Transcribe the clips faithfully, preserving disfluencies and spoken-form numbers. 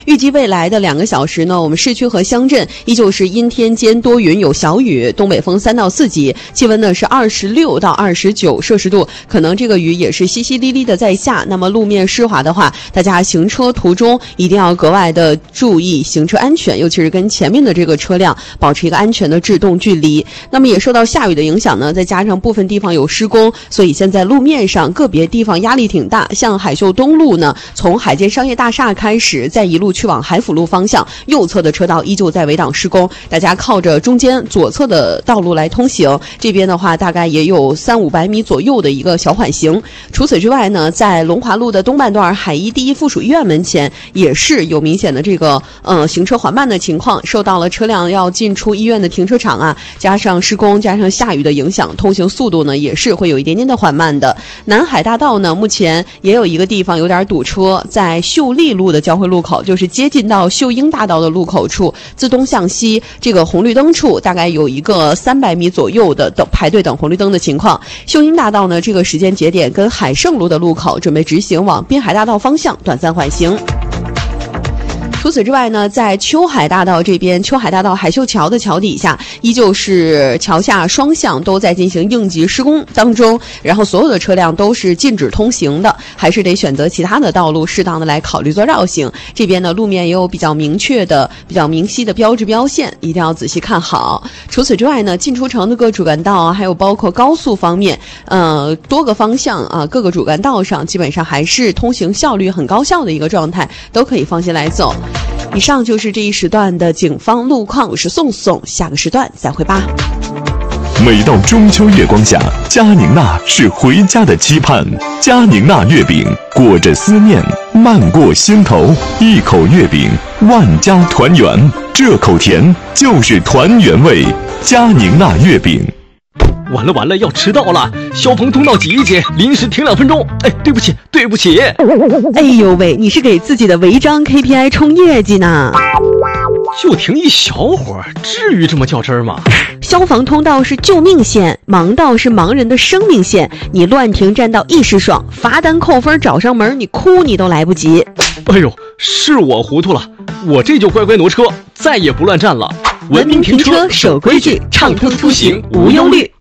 预计未来的两个小时呢，我们市区和乡镇依旧是阴天兼多云有小雨，东北风三到四级，气温呢是二十六到二十九摄氏度，可能这个雨也是淅淅沥沥的在下。那么路面湿滑的话，大家行车途中一定要格外的注意行车安全，尤其是跟前面的这个车辆保持一个安全的制动距离。那么也受到下雨的影响呢，再加上部分地方有施工，所以现在路面上个别地方压力挺大。像海秀东路呢，从海建商业大厦开始，再一路去往海府路方向，右侧的车道依旧在围挡施工，大家靠着中间左侧的道路来通行。这边的话大概也有三五百米左右的一个小缓行。除此之外呢，在龙华路的东半段海医第一附属医院门前也是有明显的这个呃行车缓慢的情况，受到了车辆要进出医院的停车场啊，加上施工加上下雨的影响，通行速度呢也是会有一点点的缓慢的。南海大道呢，目前也有一个地方有点堵车，在秀丽路的交汇路口，就是接近到秀英大道的路口处，自东向西这个红绿灯处大概有一个三百米左右的等排队等红绿灯的情况。秀英大道呢，这个时间节点跟海盛路的路口准备直行往滨海大道方向短暂缓行。除此之外呢，在秋海大道这边，秋海大道海秀桥的桥底下，依旧是桥下双向都在进行应急施工当中，然后所有的车辆都是禁止通行的，还是得选择其他的道路，适当的来考虑做绕行。这边呢，路面也有比较明确的、比较明晰的标志标线，一定要仔细看好。除此之外呢，进出城的各主干道啊，还有包括高速方面，呃，多个方向啊，各个主干道上基本上还是通行效率很高效的一个状态，都可以放心来走。以上就是这一时段的警方路况，我是宋宋，下个时段再会吧。 每到中秋月光下，佳宁娜是回家的期盼。佳宁娜月饼裹着思念，漫过心头，一口月饼，万家团圆。这口甜就是团圆味。佳宁娜月饼。 完了完了，要迟到了！消防通道挤一挤，临时停两分钟。哎，对不起，对不起。 哎呦喂，你是给自己的违章 K P I 冲业绩呢？ 就停一小会儿，至于这么较真儿吗？ 消防通道是救命线，盲道是盲人的生命线。你乱停占道一时爽，罚单扣分找上门，你哭你都来不及。 哎呦，是我糊涂了，我这就乖乖挪车，再也不乱站了。 文明停车，守规矩，畅通出行无忧虑。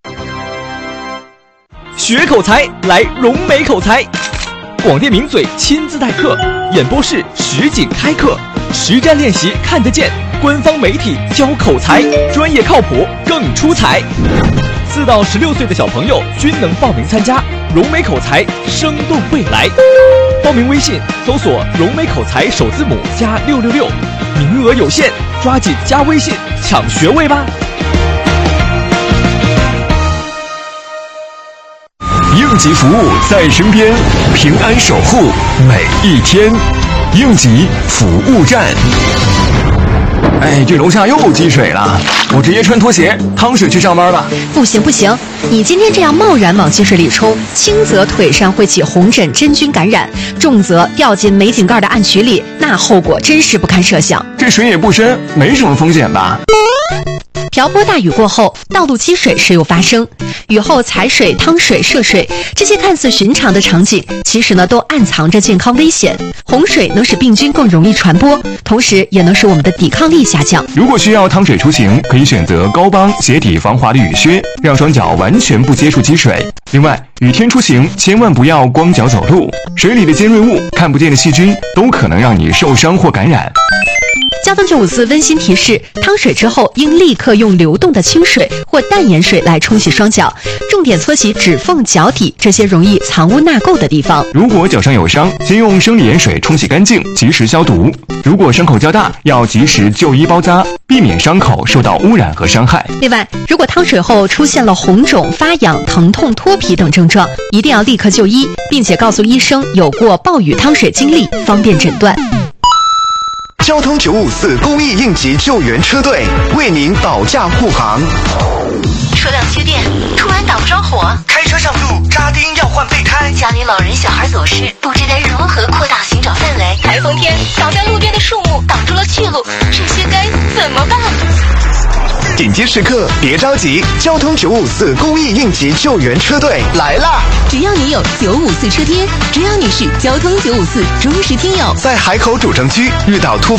学口才，来融美口才。广电名嘴亲自代课，演播室实景开课，实战练习看得见，官方媒体教口才，专业靠谱更出彩。四到十六岁的小朋友均能报名参加，融美口才，生动未来。报名微信搜索融美口才首字母加六六六，名额有限，抓紧加微信抢学位吧。 应急服务在身边，平安守护每一天。应急服务站。 哎，这楼下又积水了，我直接穿拖鞋趟水去上班吧。 不行不行，你今天这样贸然往积水里冲，轻则腿上会起红疹真菌感染，重则掉进煤井盖的暗渠里，那后果真是不堪设想。 这水也不深，没什么风险吧？ 瓢泼大雨过后，道路积水时有发生。雨后踩水、趟水、涉水，这些看似寻常的场景，其实呢都暗藏着健康危险。洪水能使病菌更容易传播，同时也能使我们的抵抗力下降。 如果需要趟水出行，可以选择高帮鞋底防滑的雨靴，让双脚完全不接触积水。另外，雨天出行千万不要光脚走路，水里的尖锐物、看不见的细菌都可能让你受伤或感染。 交通九五四温馨提示：趟水之后应立刻用流动的清水或淡盐水来冲洗双脚，重点搓洗指缝、脚底这些容易藏污纳垢的地方。 如果脚上有伤，先用生理盐水冲洗干净，及时消毒。如果伤口较大，要及时就医包扎，避免伤口受到污染和伤害。 另外，如果趟水后出现了红肿、发痒、疼痛、脱皮等症状，一定要立刻就医，并且告诉医生有过暴雨趟水经历，方便诊断。 交通九五四公益应急救援车队为您保驾护航。 车辆缺电，突然打不着火， 开车上路扎钉要换备胎， 家里老人小孩走失，不知该如何扩大寻找范围。 台风天，倒在路边的树木挡住了去路，这些该怎么办？ 紧急时刻别着急，交通九五四公益应急救援车队来啦！ 只要你有九五四车贴，只要你是交通九五四忠实听友， 在海口主城区遇到突